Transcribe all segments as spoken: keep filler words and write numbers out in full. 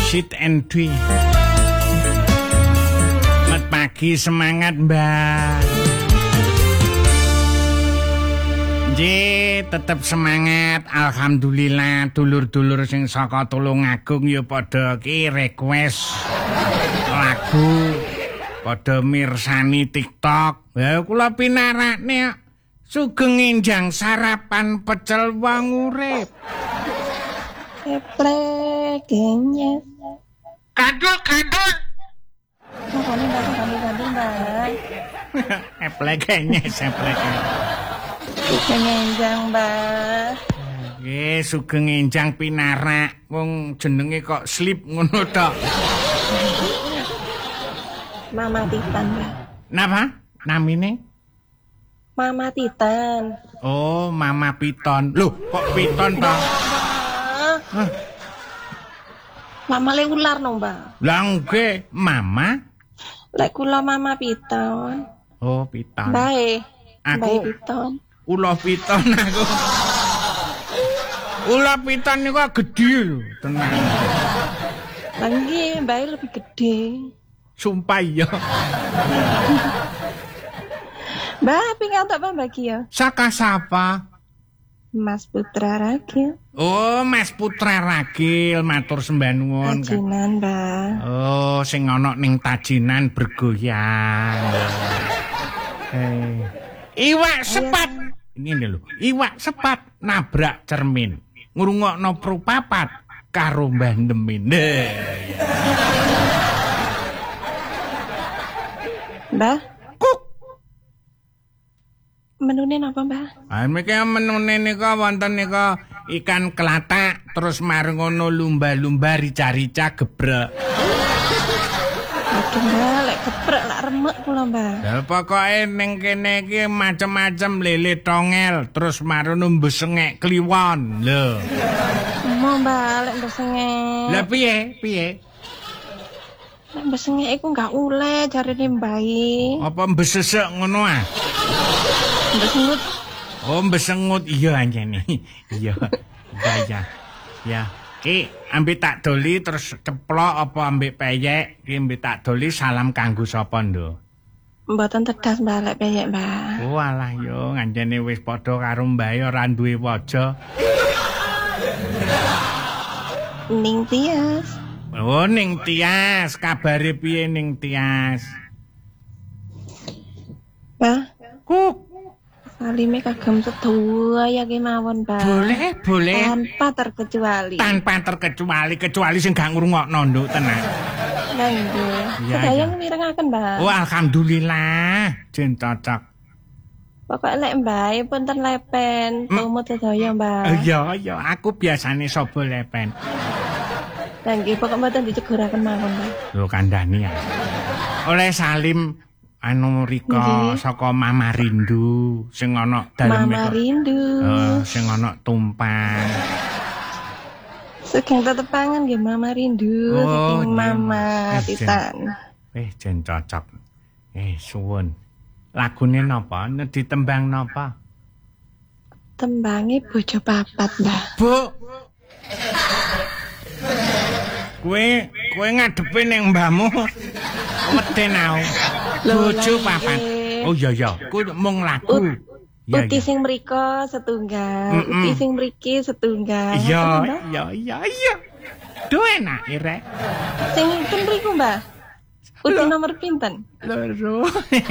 Sit and Dwi. Selamat pagi, semangat Mbak. J, tetep semangat. Alhamdulillah dulur-dulur sing saka Tulungagung ya padha ki request lagu, padha mirsani TikTok. Ya kula pinarakne Sugeng Enjang sarapan pecel wong urip. Eplekenya. Kandul-kandul. Makane Mbak kandul-kandul, Mbak. Eplekenya, eplekenya. Sugeng Enjang, Mbak. Nggih, Sugeng Enjang pinarak. Wong jenenge kok slip ngono tok. Mama Titan, Mbak. Napa? Namine? Mama Titan. Oh, Mama Piton. Loh, kok Piton toh? Hah? Mama le ular no, Mbak. Lah nggih, Mama. Lek kula Mama Piton. Oh, Piton. Bae. Aku Bae Piton. Ula Piton aku. Ula Piton niku gedhe lho, tenang. Lah nggih, bae lebih gede. Sumpah iya. Mbak, pingin tak apa Mbak Kia? Saka sapa? Mas Putra Ragil. Oh, Mas Putra Ragil, matur sembah nuwun. Tajinan, Mbak. Oh, sing ana ning tajinan bergoyang. Hey. Iwak sepat. Ini lho, iwak sepat nabrak cermin. Ngrungokno prupapat karo Mbah Ndemin. Mbah? Kuk. Menune napa, Mbah? Ah, mriki menune nika wonten nika ikan kelatak, terus mareng ngono lumba-lumba rica-rica gebrek. Aduh, Mbah, lek gebrek lak remek kula, Mbah. Ya pokoke ning kene iki macem-macem lele tongel, terus marono mbesengek kliwon. Lho. Mau, Mbah, lek mbesengek. Lah piye? Piye? Lek mbesengek iku gak ule jarine mbae. Apa mbesesek ngono ah? Mbesengut. Oh, mbesengut iya anjene. Iya. Iya ya. Ya. Ki ambek tak doli terus ceplok apa ambek peyek? Ki ambek tak doli salam kanggo sapa ndo? Mboten tedas Mbah lek peyek, Mbah. Oh alah yo anjene wis padha karo mbae ora duwe waja. Ning Tias. Oh ning Tias, kabare piye ning Tias? Mbah, Kuk. salime kagem sedaya ya kemawon, Mbah. Boleh, boleh. Tanpa terkecuali. Tanpa terkecuali, kecuali sing gak ngrungokno nduk tenan. Lah nggih. Iya, Sedaya iya. mirengaken, Mbah. Oh alhamdulillah, jen cocok. Pokoke lek mbae punten lepen, tumut sedaya, Mbah. Iya, iya, aku biasane sobo lepen. Lah nggih, pokoke mboten diceguraken mawon, Mbah. Lho kandhani ya. Oleh salim anu rika Nggih. saka Mama Rindu sing ana dalem Mama Rindu. Eh, sing ana tumpang. Sugeng tetepangan nggih Mama Rindu Oh, saking nggih. Mama Eh, jen. Titan. Eh, jen cocok. Eh, suwun. Lagune napa? Ditembang napa? Tembange bojo papat, Mbah. Bu. Kowe kowe ngadepe ning mbahmu. Weden aku. Loh, Bojo lah, papat. nggih. Oh iya ya, kuwi mung lagu. Iya, Uti iya. sing mriko setunggal, Mm-mm. uti sing mriki setunggal. Iya, Ngoten, Mbah? iya, iya, iya. Duh enak, Irek. Sing ten mriku, Mbah. Uti Loh. nomor pinten? Loro.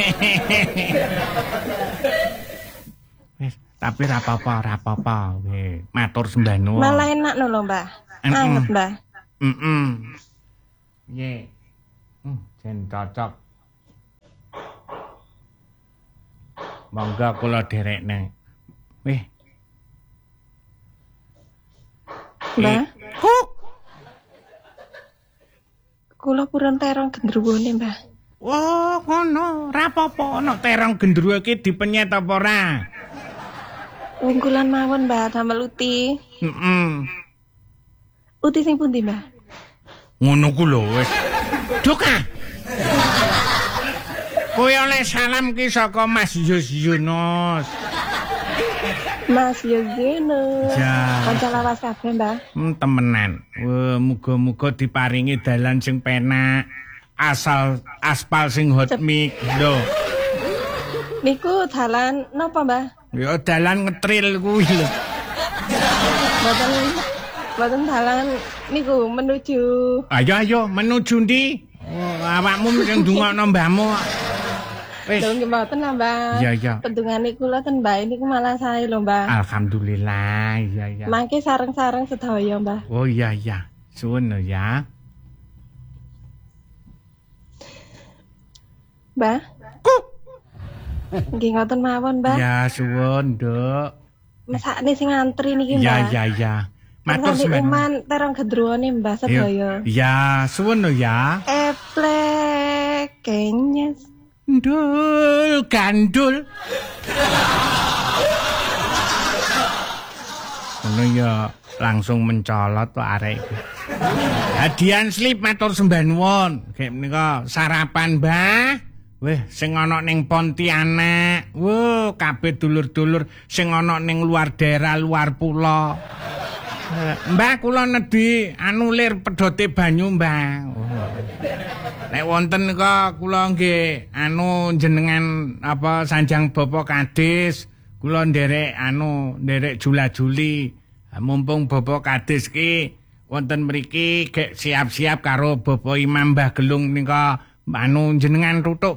Wis, tapi ra apa-apa, ra apa-apa. Weh, matur sembah nuwun. Malah enak no lho, Mbah. Mm-mm. Anget, Mbah. Heeh. Ye. Hmm, jen cocok. Monggo kula derekne. Weh. Mbah, Kuk. kula purun terong gendruwone, Mbah. Wah, ngono. Ra apa-apa ana terong gendruwo iki dipenyet apa ora? Unggulan mawon, Mbah, damel uti. Heeh. Uti sing pundi, Mbah? Ngono ku lho wis. Duka. Kowe oleh salam ki saka Mas Yus Yunus. Mas yo gene. Ya. Kanca lawas kabeh, Mbah. Hmm, temenan. Wah, muga-muga diparingi dalan sing penak. Asal aspal sing hot mix. Lho. Niku dalan napa, Mbah? Ya dalan ngetril kuwi lho. Mboten mboten dalan niku menuju Ayo ayo menuju ndi? Oh, awakmu sing ndongakno mbahmu. Wis. lho nggih mboten lah, Mbah. Iya iya. Pendungane kula ten Mbah niku malah sae lho, Mbah. Alhamdulillah, iya iya. Mangke sareng-sareng sedaya, Mbah. Oh iya iya. Suwun lho ya. Mbah. Nggih ngoten mawon, Mbah. Ya suwun, Nduk. Mesakne sing ngantri niki, Iya Mbah. iya iya. Matur Terus sampeyan. uman terong gedruwone Mbah sedaya. Ya, suwun lho ya. Eplek kenyes. Ndul gandul. Ngono ya langsung mencolot kok arek iki. Hadian slip matur sembah nuwun. Gek menika sarapan, Mbah. Weh, sing ana ning Pontianak. Wo, kabeh dulur-dulur sing ana ning luar daerah, luar pulau. Eh, Mbah kula nedhi anu lir pedote banyu, Mbah. Oh. Nek wonten nika kula nggih anu jenengan apa Sanjang Bapa Kades, kula nderek anu nderek jula-juli. Mumpung Bapa Kades ki wonten mriki gek siap-siap karo Bapak Imam Mbah Gelung nika anu jenengan tutuk